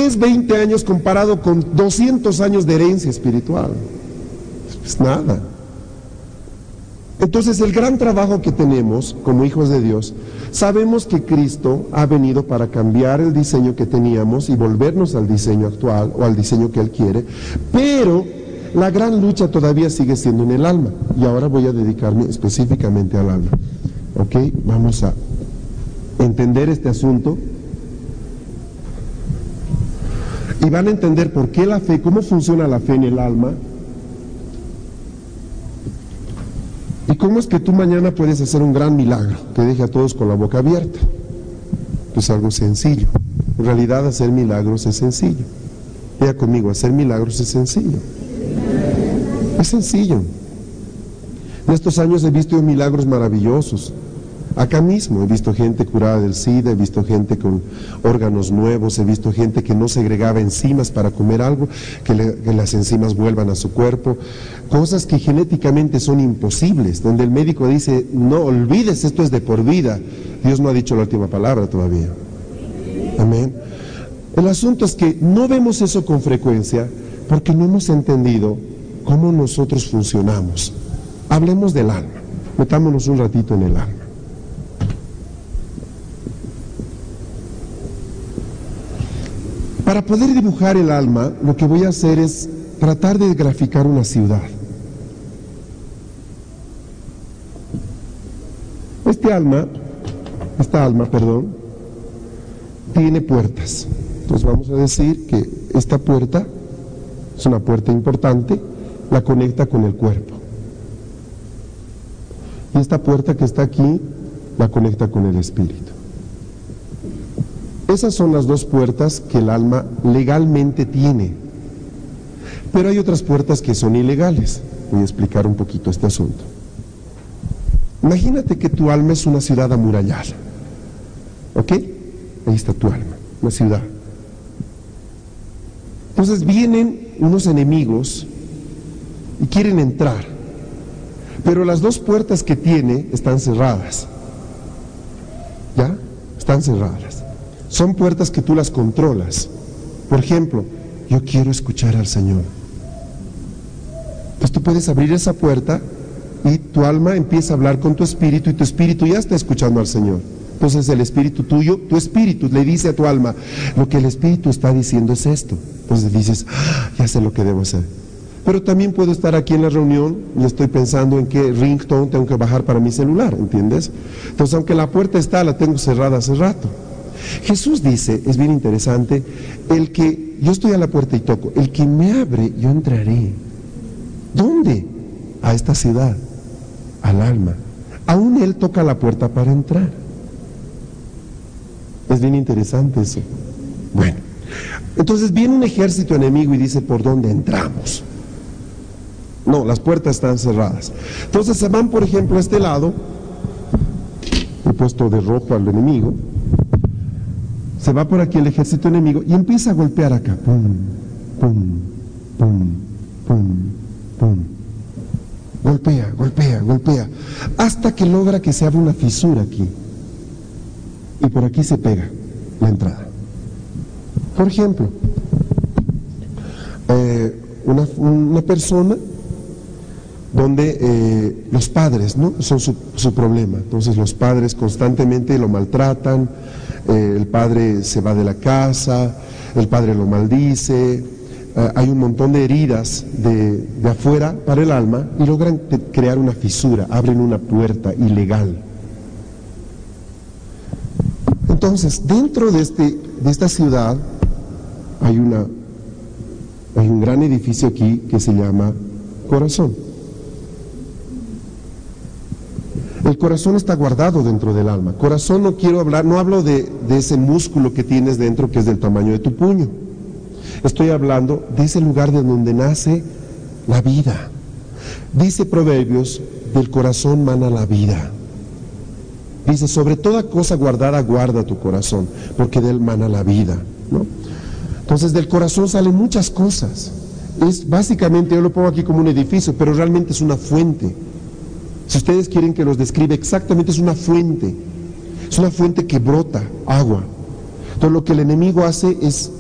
es 20 años comparado con 200 años de herencia espiritual? Es nada. Entonces, el gran trabajo que tenemos como hijos de Dios, sabemos que Cristo ha venido para cambiar el diseño que teníamos y volvernos al diseño actual o al diseño que Él quiere, pero la gran lucha todavía sigue siendo en el alma. Y ahora voy a dedicarme específicamente al alma. ¿Ok? Vamos a entender este asunto. Y van a entender por qué la fe, cómo funciona la fe en el alma. ¿Y cómo es que tú mañana puedes hacer un gran milagro que deje a todos con la boca abierta? Es algo sencillo. En realidad, hacer milagros es sencillo. Vea conmigo, hacer milagros es sencillo. Es sencillo. En estos años he visto milagros maravillosos. Acá mismo he visto gente curada del SIDA, he visto gente con órganos nuevos, he visto gente que no segregaba enzimas para comer algo, que las enzimas vuelvan a su cuerpo, cosas que genéticamente son imposibles, donde el médico dice, no olvides, esto es de por vida. Dios no ha dicho la última palabra todavía. Amén. El asunto es que no vemos eso con frecuencia porque no hemos entendido cómo nosotros funcionamos. Hablemos del alma, metámonos un ratito en el alma. Para poder dibujar el alma, lo que voy a hacer es tratar de graficar una ciudad. Esta alma, tiene puertas. Entonces vamos a decir que esta puerta es una puerta importante, la conecta con el cuerpo. Y esta puerta que está aquí, la conecta con el espíritu. Esas son las dos puertas que el alma legalmente tiene. Pero hay otras puertas que son ilegales. Voy a explicar un poquito este asunto. Imagínate que tu alma es una ciudad amurallada. ¿Ok? Ahí está tu alma, una ciudad. Entonces vienen unos enemigos y quieren entrar. Pero las dos puertas que tiene están cerradas. ¿Ya? Están cerradas. Son puertas que tú las controlas. Por ejemplo, yo quiero escuchar al Señor. Pues tú puedes abrir esa puerta y tu alma empieza a hablar con tu espíritu y tu espíritu ya está escuchando al Señor. Entonces el espíritu tuyo, tu espíritu le dice a tu alma, lo que el espíritu está diciendo es esto. Entonces dices, ya sé lo que debo hacer. Pero también puedo estar aquí en la reunión y estoy pensando en qué ringtone tengo que bajar para mi celular, ¿entiendes? Entonces aunque la puerta está, la tengo cerrada hace rato. Jesús dice, es bien interesante, yo estoy a la puerta y toco, el que me abre, yo entraré. ¿Dónde? A esta ciudad, al alma. Aún Él toca la puerta para entrar. Es bien interesante eso. Bueno, entonces viene un ejército enemigo y dice, ¿por dónde entramos? No, las puertas están cerradas. Entonces se van, por ejemplo, a este lado, he puesto de rojo al enemigo, se va por aquí el ejército enemigo y empieza a golpear acá. Pum, pum, pum, pum, pum. Golpea, golpea, golpea, hasta que logra que se abra una fisura aquí. Y por aquí se pega la entrada. Por ejemplo, una persona donde los padres, ¿no?, son su problema. Entonces los padres constantemente lo maltratan, el padre se va de la casa, el padre lo maldice, hay un montón de heridas de afuera para el alma y logran crear una fisura, abren una puerta ilegal. Entonces, dentro de esta ciudad hay un gran edificio aquí que se llama corazón. El corazón está guardado dentro del alma. Corazón no hablo de ese músculo que tienes dentro que es del tamaño de tu puño. Estoy hablando de ese lugar de donde nace la vida. Dice Proverbios, del corazón mana la vida. Dice, sobre toda cosa guardada, guarda tu corazón, porque de él mana la vida, ¿no? Entonces del corazón salen muchas cosas. Es básicamente, yo lo pongo aquí como un edificio, pero realmente es una fuente. Si ustedes quieren que los describa exactamente, es una fuente que brota agua. Entonces lo que el enemigo hace es